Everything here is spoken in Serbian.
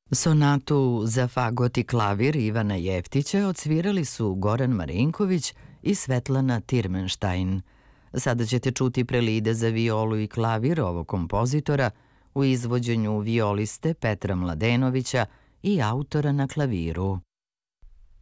Sonatu za fagot i klavir Ivana Jeftića odsvirali su Goran Marinković i Svetlana Tirmenštajn. Sada ćete čuti prelide za violu i klavir ovog kompozitora u izvođenju violiste Petra Mladenovića i autora na klaviru.